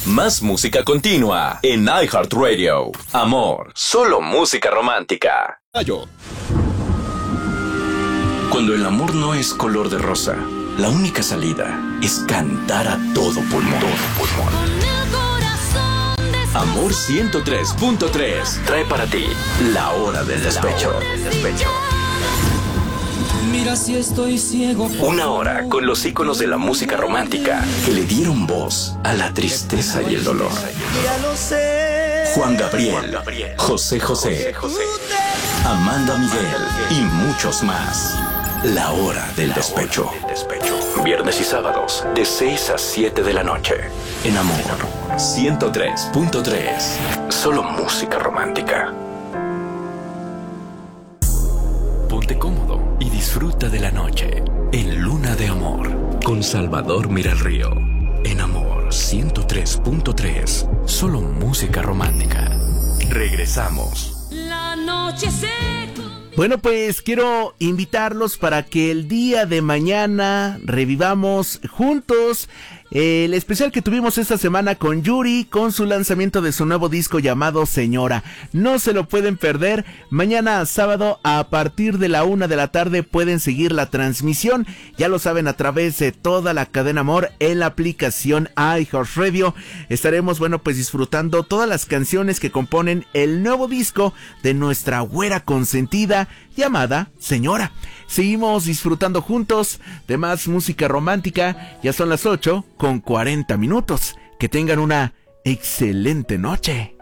Más música continua en iHeartRadio. Amor, solo música romántica. Cuando el amor no es color de rosa, la única salida es cantar a todo pulmón. Amor 103.3 trae para ti La Hora del Despecho. Mira si estoy ciego. Una hora con los íconos de la música romántica que le dieron voz a la tristeza y el dolor. Juan Gabriel, José José, Amanda Miguel y muchos más. La Hora del Despecho. Viernes y sábados de 6 a 7 de la noche. En Amor 103.3. Solo música romántica. Ponte cómodo y disfruta de la noche en Luna de Amor con Salvador Miralrío. En Amor 103.3. Solo música romántica. Regresamos. La noche se... Bueno, pues quiero invitarlos para que el día de mañana revivamos juntos el especial que tuvimos esta semana con Yuri, con su lanzamiento de su nuevo disco llamado Señora. No se lo pueden perder. Mañana sábado a partir de la 1 de la tarde pueden seguir la transmisión. Ya lo saben, a través de toda la cadena Amor en la aplicación iHeartRadio. Estaremos, bueno, pues disfrutando todas las canciones que componen el nuevo disco de nuestra güera consentida llamada Señora. Seguimos disfrutando juntos de más música romántica. Ya son las 8:40. Que tengan una excelente noche.